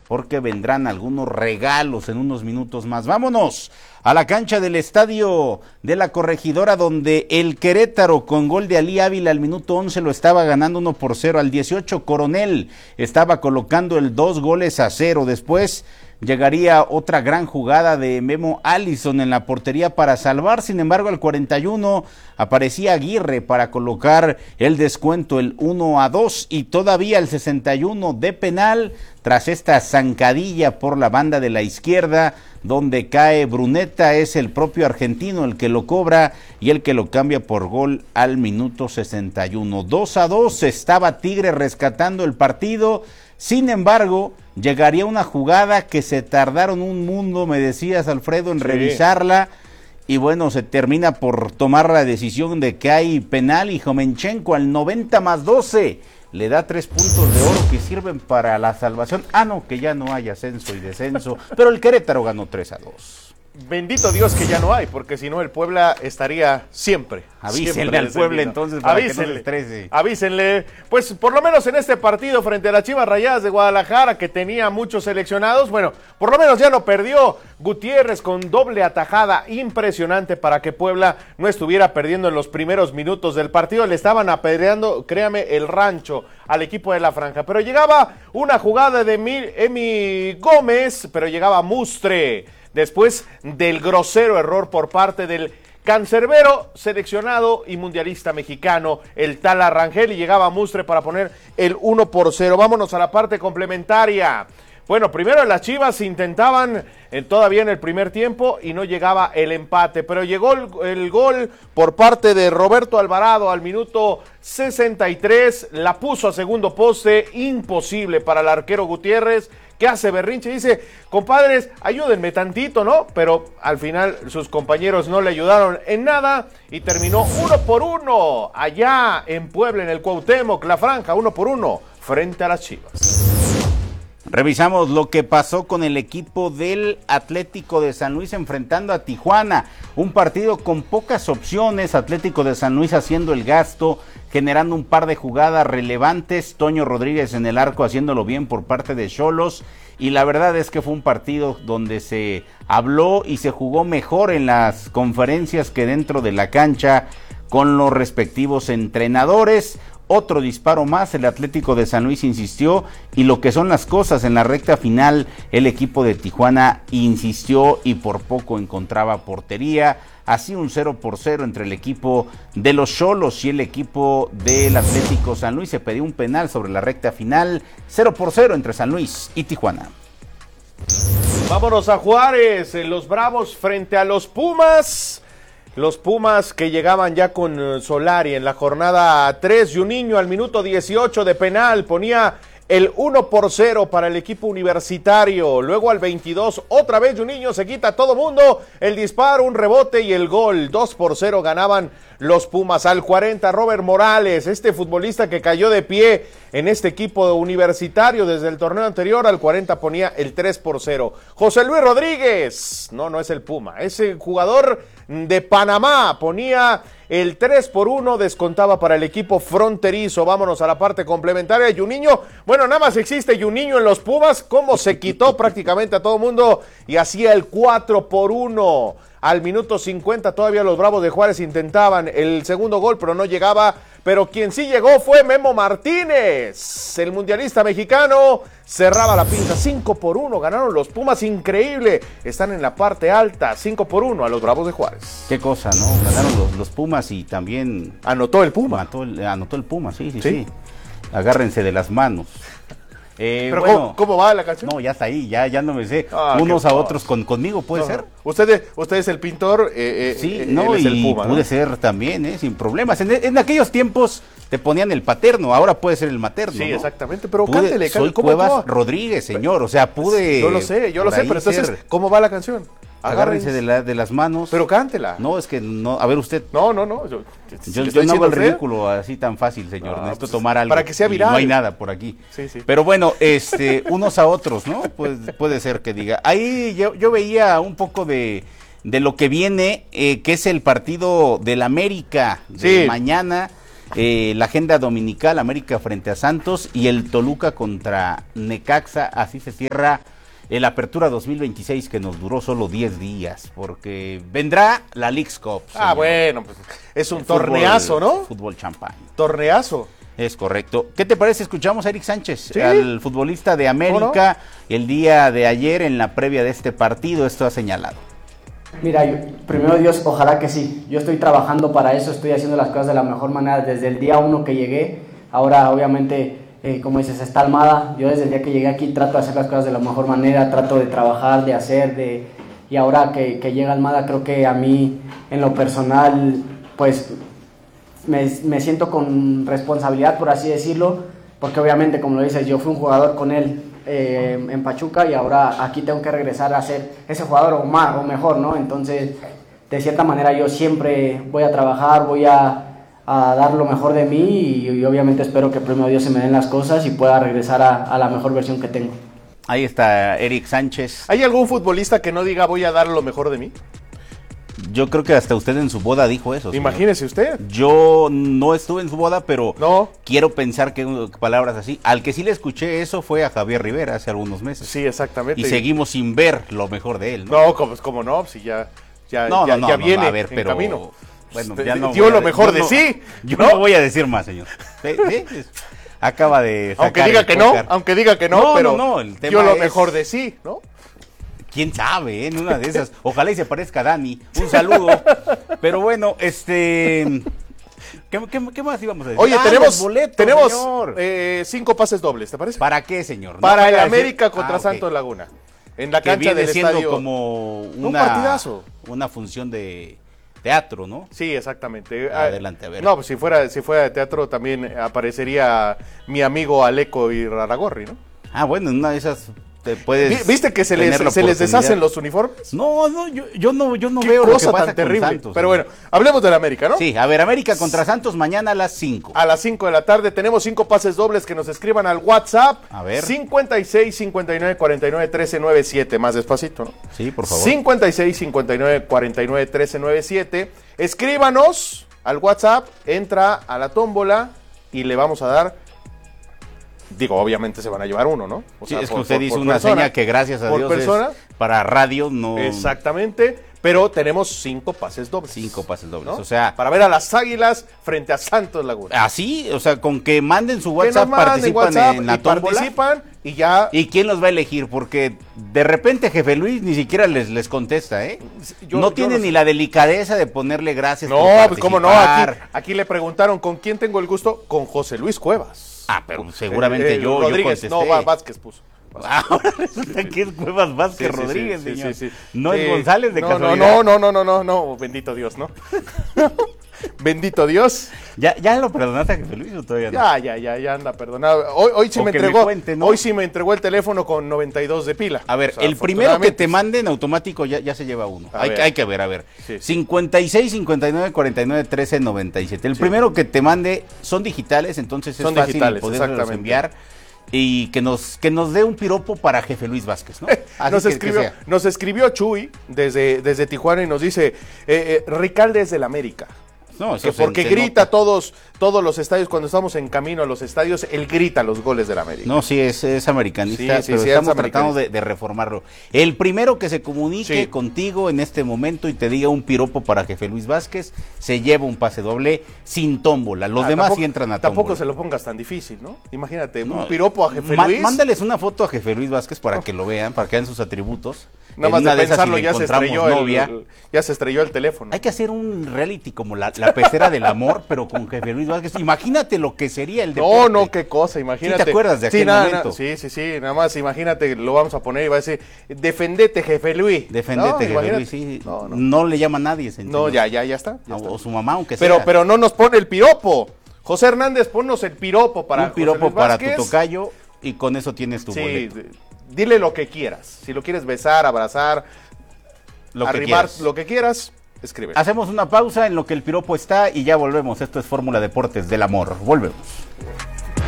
porque vendrán algunos regalos en unos minutos más. Vámonos a la cancha del Estadio de la Corregidora, donde el Querétaro, con gol de Alí Ávila al minuto 11, lo estaba ganando 1-0. Al 18, Coronel estaba colocando el 2-0. Después llegaría otra gran jugada de Memo Allison en la portería para salvar. Sin embargo, al 41 aparecía Aguirre para colocar el descuento, el 1-2, y todavía al 61 de penal, tras esta zancadilla por la banda de la izquierda, donde cae Bruneta, es el propio argentino el que lo cobra y el que lo cambia por gol al minuto 61. 2-2, estaba Tigre rescatando el partido. Sin embargo, llegaría una jugada que se tardaron un mundo, me decías, Alfredo, en revisarla, y bueno, se termina por tomar la decisión de que hay penal, y Jomenchenko al 90+12 le da 3 puntos de oro que sirven para la salvación. No, que ya no hay ascenso y descenso, pero el Querétaro ganó 3-2. Bendito Dios que ya no hay, porque si no el Puebla estaría siempre. Avísenle al Puebla entonces para que no se estrese. Avísenle, pues por lo menos en este partido frente a las Chivas Rayadas de Guadalajara, que tenía muchos seleccionados, bueno, por lo menos ya lo perdió Gutiérrez con doble atajada impresionante para que Puebla no estuviera perdiendo en los primeros minutos del partido. Le estaban apedreando, créame, el rancho al equipo de la Franja, pero llegaba una jugada de Emi Gómez, pero llegaba Mustre, después del grosero error por parte del cancerbero seleccionado y mundialista mexicano, el tal Rangel, y llegaba Mustre para poner el 1-0. Vámonos a la parte complementaria. Bueno, primero las Chivas intentaban todavía en el primer tiempo y no llegaba el empate, pero llegó el gol por parte de Roberto Alvarado al minuto 63, la puso a segundo poste, imposible para el arquero Gutiérrez, que hace berrinche, dice, compadres, ayúdenme tantito, ¿no? Pero al final sus compañeros no le ayudaron en nada y terminó 1-1 allá en Puebla, en el Cuauhtémoc, la Franja, 1-1 frente a las Chivas. Revisamos lo que pasó con el equipo del Atlético de San Luis enfrentando a Tijuana, un partido con pocas opciones, Atlético de San Luis haciendo el gasto, generando un par de jugadas relevantes, Toño Rodríguez en el arco haciéndolo bien por parte de Xolos, y la verdad es que fue un partido donde se habló y se jugó mejor en las conferencias que dentro de la cancha con los respectivos entrenadores. Otro disparo más, el Atlético de San Luis insistió, y lo que son las cosas en la recta final, el equipo de Tijuana insistió y por poco encontraba portería. Así un 0-0 entre el equipo de los Xolos y el equipo del Atlético San Luis. Se pedía un penal sobre la recta final. 0-0 entre San Luis y Tijuana. Vámonos a Juárez, los Bravos frente a los Pumas. Los Pumas que llegaban ya con Solari en la jornada 3, Juninho al minuto 18 de penal ponía el 1-0 para el equipo universitario. Luego al 22, otra vez Juninho se quita a todo mundo, el disparo, un rebote y el gol. 2-0 ganaban los Pumas. Al 40, Robert Morales, este futbolista que cayó de pie en este equipo universitario desde el torneo anterior, al 40 ponía el 3-0. José Luis Rodríguez, no es el Puma, es el jugador de Panamá, ponía el 3-1, descontaba para el equipo fronterizo. Vámonos a la parte complementaria. Juninho, bueno, nada más existe Juninho en los Pumas, cómo se quitó prácticamente a todo mundo y hacía el 4-1. Al minuto 50 todavía los Bravos de Juárez intentaban el segundo gol, pero no llegaba. Pero quien sí llegó fue Memo Martínez, el mundialista mexicano, cerraba la pinza. 5-1, ganaron los Pumas, increíble. Están en la parte alta, 5-1 a los Bravos de Juárez. Qué cosa, ¿no? Ganaron los Pumas y también... Anotó el Puma. Anotó el Puma, sí. Agárrense de las manos. Pero bueno, ¿cómo va la canción? No, ya está ahí, ya no me sé. Unos a otros conmigo, ¿puede ser? Usted es el pintor, sí, no, él es el Puma, puede ser también, sin problemas. En aquellos tiempos te ponían el paterno, ahora puede ser el materno. Sí, ¿no? Exactamente, pero cántele. Soy Cuevas Rodríguez, señor, o sea, pude... Yo lo sé, pero entonces, ¿cómo va la canción? Agárrense de las manos. Pero cántela. No, es que no, a ver usted. No. Yo no hago el ridículo así tan fácil, señor. No, necesito tomar algo. Para que sea viral. No hay nada por aquí. Sí. Pero bueno, unos a otros, ¿no? Pues puede ser que diga. Ahí yo veía un poco de lo que viene, que es el partido del América de mañana. la agenda dominical, América frente a Santos y el Toluca contra Necaxa. Así se cierra el Apertura 2026, que nos duró solo 10 días, porque vendrá la Leagues Cup. Ah, bueno, pues es un torneazo, ¿no? Fútbol champán. Torneazo. Es correcto. ¿Qué te parece? Escuchamos a Eric Sánchez, ¿Sí? al futbolista de América, el día de ayer en la previa de este partido. Esto ha señalado. Mira, primero Dios, ojalá que sí. Yo estoy trabajando para eso, estoy haciendo las cosas de la mejor manera desde el día 1 que llegué. Ahora, obviamente, como dices, está Almada. Yo desde el día que llegué aquí trato de hacer las cosas de la mejor manera, trato de trabajar, de hacer, y ahora que llega Almada, creo que a mí, en lo personal, pues me siento con responsabilidad, por así decirlo, porque obviamente, como lo dices, yo fui un jugador con él en Pachuca y ahora aquí tengo que regresar a ser ese jugador o más o mejor, ¿no? Entonces, de cierta manera yo siempre voy a trabajar, voy a dar lo mejor de mí y obviamente espero que primero Dios se me den las cosas y pueda regresar a la mejor versión que tengo. Ahí está Eric Sánchez. ¿Hay algún futbolista que no diga voy a dar lo mejor de mí? Yo creo que hasta usted en su boda dijo eso. Imagínese usted. Yo no estuve en su boda, pero no quiero pensar que palabras así. Al que sí le escuché eso fue a Javier Rivera hace algunos meses. Sí, exactamente. Y seguimos sin ver lo mejor de él, ¿no? No, como no, si ya viene a ver, en pero camino. Bueno, ya no dio lo mejor de sí. Yo no voy a decir más, señor. ¿Sí? Acaba de sacar aunque diga que no, pero el tema dio lo mejor de sí, ¿no? Quién sabe, en una de esas. Ojalá y se parezca a Dani. Un saludo. Pero bueno, ¿qué más íbamos a decir? Oye, boletos, tenemos señor. 5 pases dobles, ¿te parece? ¿Para qué, señor? Para el América contra Santos Laguna. En la que cancha del siendo estadio. Como un partidazo. Una función de teatro, ¿no? Sí, exactamente. Adelante, a ver. No, pues si fuera de teatro también aparecería mi amigo Aleco y Raragorri, ¿no? Ah, bueno, en una de esas te puedes. ¿Viste que se les deshacen los uniformes? No, yo no Qué veo cosa lo que pasa tan terrible. Santos, pero bueno, hablemos del América, ¿no? Sí, a ver, América contra Santos mañana a las 5. A las 5 de la tarde tenemos 5 pases dobles que nos escriban al WhatsApp. A ver. 56 59 49 13 97, más despacito, ¿no? Sí, por favor. 56 59 49 13 97. Escríbanos al WhatsApp, entra a la tómbola y le vamos a dar. Digo, obviamente se van a llevar uno, ¿no? O sea, es que usted hizo una seña que gracias a Dios es para radio, no. Exactamente, pero tenemos 5 pases dobles. 5 pases dobles, ¿no? O sea, para ver a las Águilas frente a Santos Laguna. Así, o sea, con que manden su WhatsApp, participan en la tómbola. Participan y ya. ¿Y quién los va a elegir? Porque de repente Jefe Luis ni siquiera les contesta, ¿eh? No tiene ni la delicadeza de ponerle gracias. No, pues cómo no, aquí le preguntaron ¿con quién tengo el gusto? Con José Luis Cuevas. Ah, pero seguramente yo Rodríguez, contesté. No, Vázquez puso. Ahora resulta que es Cuevas Vázquez Rodríguez, señor. Sí. No es González de casualidad. No, bendito Dios, ¿no? Bendito Dios. ¿Ya lo perdonaste a Jefe Luis o todavía no? Ya anda perdonado. Hoy sí me entregó. ¿no? Hoy sí me entregó el teléfono con 92 de pila. A ver, o sea, el primero que te manden automático ya se lleva uno. Hay que ver, a ver. Sí. 56 59 49 13 97. El primero que te mande son digitales, entonces es fácil poderlos enviar. Y que nos dé un piropo para Jefe Luis Vázquez, ¿no? Nos escribió Chuy desde Tijuana y nos dice, Ricalde es del América. No, que porque grita todos los estadios, cuando estamos en camino a los estadios, él grita los goles del América. No, sí, es americanista, pero estamos tratando de reformarlo. El primero que se comunique contigo en este momento y te diga un piropo para Jefe Luis Vázquez, se lleva un pase doble sin tómbola. Los demás sí entran a tómbola. Tampoco se lo pongas tan difícil, ¿no? Imagínate, un piropo a Jefe Luis. Mándales una foto a Jefe Luis Vázquez para que lo vean, para que vean sus atributos. Nada más de pensarlo ya se estrelló el teléfono. Hay que hacer un reality como la pecera del amor, pero con Jefe Luis Vázquez. Imagínate lo que sería el deporte. No, qué cosa, imagínate. ¿Sí te acuerdas de aquel momento? Sí, nada más imagínate, lo vamos a poner y va a decir, defendete, Jefe Luis. Defendete, Jefe Luis, sí. No le llama a nadie, señor. No, ya está. O su mamá, aunque sea. Pero no nos pone el piropo. José Hernández, ponnos el piropo para un piropo para tu tocayo y con eso tienes tu boleto. Dile lo que quieras. Si lo quieres besar, abrazar, arrimar, lo que quieras, escribe. Hacemos una pausa en lo que el piropo está y ya volvemos. Esto es Fórmula Deportes del Amor. Volvemos.